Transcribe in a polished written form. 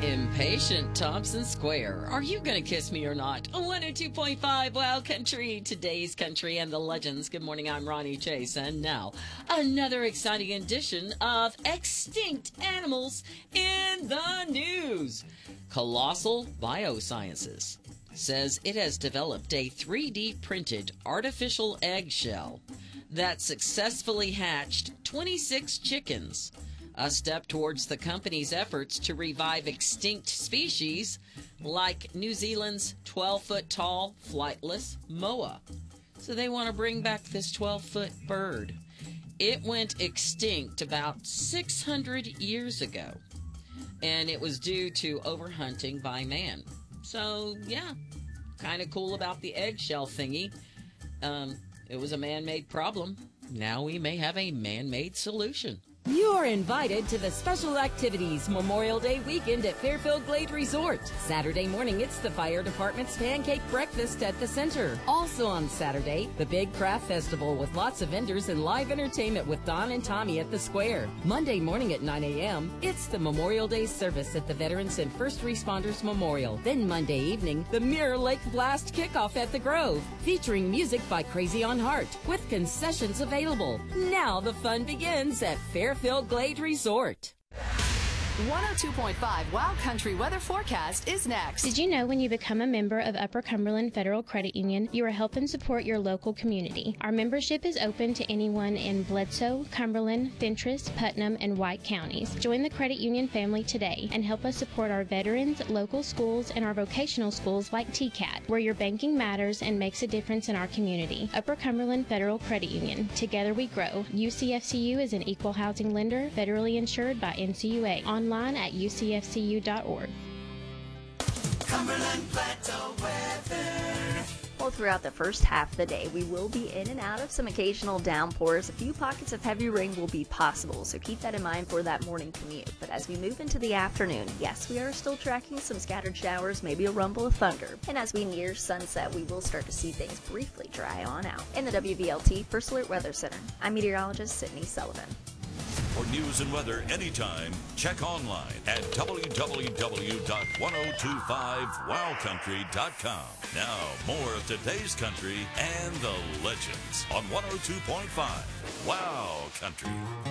Impatient Thompson Square. Are you going to kiss me or not? 102.5 Wild Country, today's country and the legends. Good morning, I'm Ronnie Chase. And now, another exciting edition of Extinct Animals in the News. Colossal Biosciences says it has developed a 3D printed artificial eggshell that successfully hatched 26 chickens. A step towards the company's efforts to revive extinct species like New Zealand's 12-foot-tall flightless moa. So they want to bring back this 12-foot bird. It went extinct about 600 years ago, and it was due to overhunting by man. So, yeah, kind of cool about the eggshell thingy. It was a man-made problem. Now we may have a man-made solution. You are invited to the Special Activities Memorial Day weekend at Fairfield Glade Resort. Saturday morning, it's the fire department's pancake breakfast at the center. Also on Saturday, the Big Craft Festival with lots of vendors and live entertainment with Don and Tommy at the square. Monday morning at 9 a.m., it's the Memorial Day service at the Veterans and First Responders Memorial. Then Monday evening, the Mirror Lake Blast kickoff at the Grove, featuring music by Crazy on Heart, with concessions available. Now the fun begins at Fairfield Glade Resort. 102.5 Wild Country weather forecast is next. Did you know when you become a member of Upper Cumberland Federal Credit Union, you are helping support your local community? Our membership is open to anyone in Bledsoe, Cumberland, Fentress, Putnam, and White counties. Join the credit union family today and help us support our veterans, local schools, and our vocational schools like TCAT, where your banking matters and makes a difference in our community. Upper Cumberland Federal Credit Union. Together we grow. UCFCU is an equal housing lender, federally insured by NCUA. Online at ucfcu.org. Cumberland Plateau weather. Well, throughout the first half of the day, we will be in and out of some occasional downpours. A few pockets of heavy rain will be possible, so keep that in mind for that morning commute. But as we move into the afternoon, yes, we are still tracking some scattered showers, maybe a rumble of thunder. And as we near sunset, we will start to see things briefly dry on out. In the WVLT First Alert Weather Center, I'm meteorologist Sydney Sullivan. For news and weather anytime, check online at www.1025wildcountry.com. Now, more of today's country and the legends on 102.5 Wow Country.